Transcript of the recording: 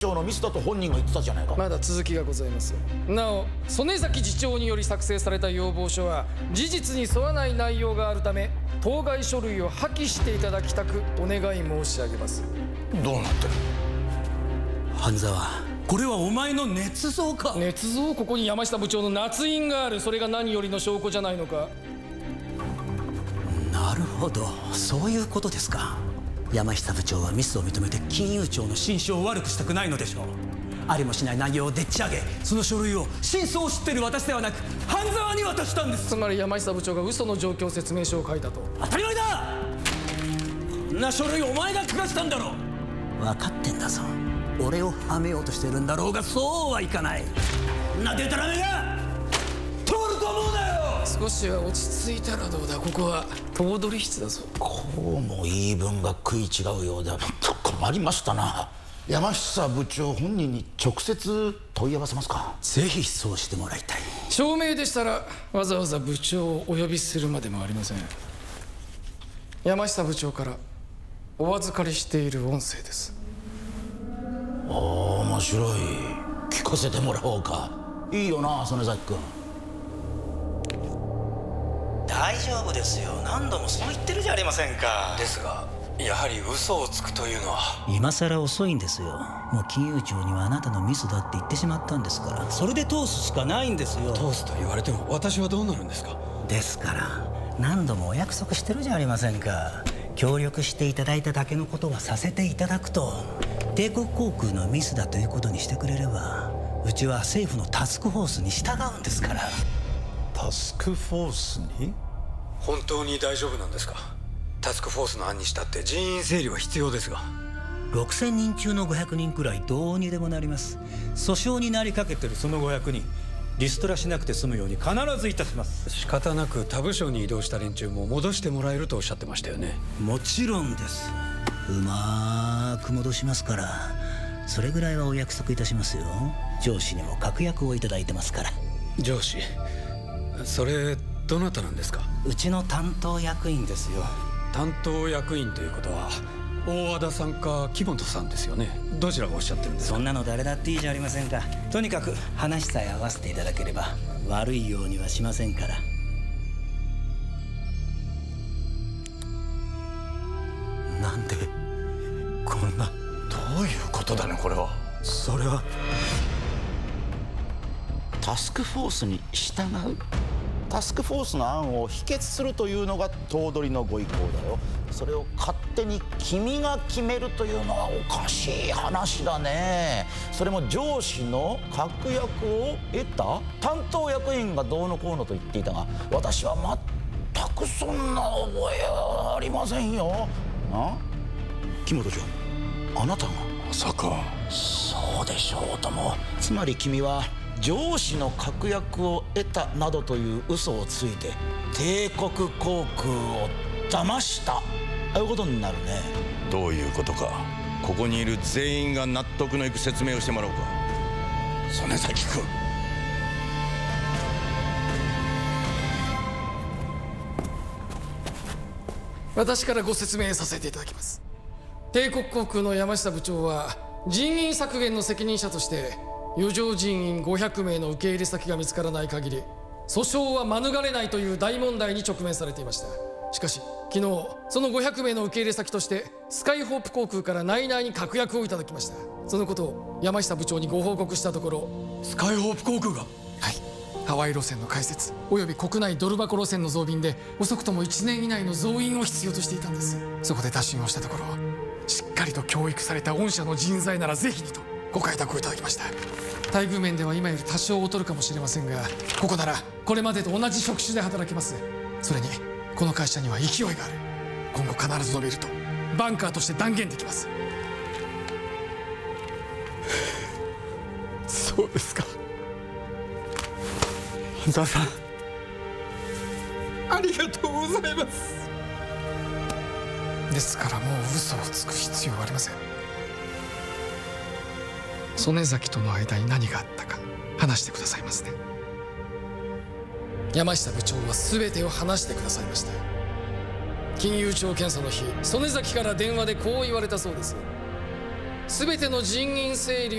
長のミスだと本人が言ってたじゃないか。 まだ続きがございます。なお曽根崎次長により作成された要望書は事実に沿わない内容があるため、当該書類を破棄していただきたくお願い申し上げます。 どうなってる？ 半沢、これはお前の捏造か？ 捏造？ここに山下部長の捺印がある。それが何よりの証拠じゃないのか。 なるほど、そういうことですか。山下部長はミスを認めて金融庁の心証を悪くしたくないのでしょう。ありもしない内容をでっち上げ、その書類を真相を知っている私ではなく半沢に渡したんです。 つまり山下部長が嘘の状況説明書を書いたと？ 当たり前だ。こんな書類お前が書かしたんだろ。分かってんだぞ。俺をはめようとしてるんだろうが、そうはいかない。こんなデタラメが通ると思うなよ。 少しは落ち着いたらどうだ。ここは頭取室だぞ。 こうも言い分が食い違うようで困りましたな。山下部長本人に直接問い合わせますか？ ぜひそうしてもらいたい。 証明でしたらわざわざ部長をお呼びするまでもありません。山下部長からお預かりしている音声です。 面白い。聞かせてもらおうか。いいよな、曽根崎君。 大丈夫ですよ。何度もそう言ってるじゃありませんか。 ですが、やはり嘘をつくというのは。 今さら遅いんですよ。もう金融庁にはあなたのミスだって言ってしまったんですから。それで通すしかないんですよ。 通すと言われても私はどうなるんですか？ ですから何度もお約束してるじゃありませんか。協力していただいただけのことはさせていただくと。帝国航空のミスだということにしてくれれば、うちは政府のタスクフォースに従うんですから。 タスクフォースに？ 本当に大丈夫なんですか？タスクフォースの案にしたって人員整理は必要ですが。 6000人中の500人くらいどうにでもなります。訴訟になりかけてるその500人、リストラしなくて済むように必ずいたします。 仕方なく他部署に移動した連中も戻してもらえるとおっしゃってましたよね。 もちろんです。うまく戻しますから、それぐらいはお約束いたしますよ。上司にも確約をいただいてますから。 上司？それどなたなんですか？ うちの担当役員ですよ。 担当役員ということは大和田さんか木本さんですよね。どちらがおっしゃってるんですか？ そんなの誰だっていいじゃありませんか。とにかく話さえ合わせていただければ悪いようにはしませんから。 なんでこんな。どういうことだねこれは。 それはタスクフォースに従う。タスクフォースの案を否決するというのが頭取のご意向だよ。それを勝手に君が決めるというのはおかしい話だね。それも上司の確約を得た担当役員がどうのこうのと言っていたが、私は全くそんな覚えはありませんよ。木本長、あなたが？ まさか。 そうでしょうとも。つまり君は上司の確約を得たなどという嘘をついて帝国航空を騙した、ああいうことになるね。 どういうことか、ここにいる全員が納得のいく説明をしてもらおうか。曽根崎君。 私からご説明させていただきます。帝国航空の山下部長は人員削減の責任者として余剰人員500名の受け入れ先が見つからない限り訴訟は免れないという大問題に直面されていました。しかし昨日その500名の受け入れ先としてスカイホープ航空から内々に確約をいただきました。そのことを山下部長にご報告したところ、 スカイホープ航空が？ はい、ハワイ路線の開設および国内ドル箱路線の増便で遅くとも1年以内の増員を必要としていたんです。そこで打診をしたところ、しっかりと教育された御社の人材ならぜひにとご快諾をいただきました。待遇面では今より多少劣るかもしれませんが、ここならこれまでと同じ職種で働けます。それにこの会社には勢いがある。今後必ず伸びるとバンカーとして断言できます。 そうですか。半沢さん、ありがとうございます。 ですからもう嘘をつく必要はありません。曽根崎との間に何があったか話してくださいますね。山下部長は全てを話してくださいました。金融庁検査の日、曽根崎から電話でこう言われたそうです。 全ての人員整理